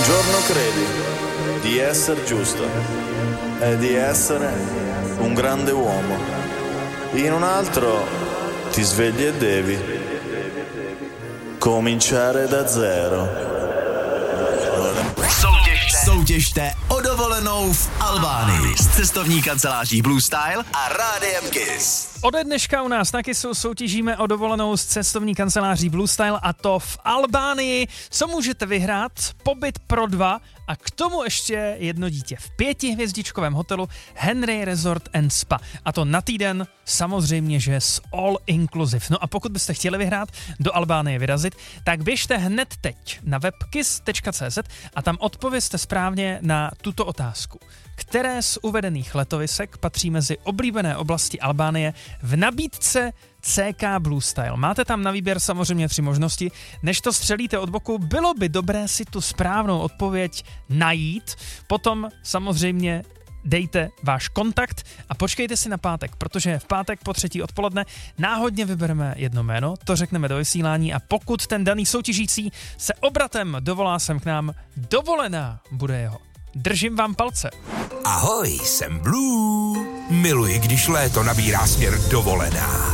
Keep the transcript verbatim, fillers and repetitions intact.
Un giorno credi di essere giusto e di essere un grande uomo. In un altro ti svegli e devi cominciare da zero. Soutěžte, soutěžte o dovolenou v Albánii s cestovní kanceláří Blue Style a Rádiem Kiss. Ode dneška u nás na Kissu soutěžíme o dovolenou s cestovní kanceláří Blue Style, a to v Albánii. Co můžete vyhrát? Pobyt pro dva a k tomu ještě jedno dítě v pětihvězdičkovém hotelu Henry Resort and Spa. A to na týden, samozřejmě, že s all inclusive. No a pokud byste chtěli vyhrát, do Albánie vyrazit, tak běžte hned teď na web kiss tečka cé zet a tam odpovězte správně na tuto otázku. Které z uvedených letovisek patří mezi oblíbené oblasti Albánie v nabídce cé ká Blue Style? Máte tam na výběr samozřejmě tři možnosti. Než to střelíte od boku, bylo by dobré si tu správnou odpověď najít. Potom samozřejmě dejte váš kontakt a počkejte si na pátek, protože v pátek po třetí odpoledne náhodně vybereme jedno jméno, to řekneme do vysílání, a pokud ten daný soutěžící se obratem dovolá sem k nám, dovolená bude jeho. Držím vám palce. Ahoj, jsem Blue. Miluji, když léto nabírá směr dovolená.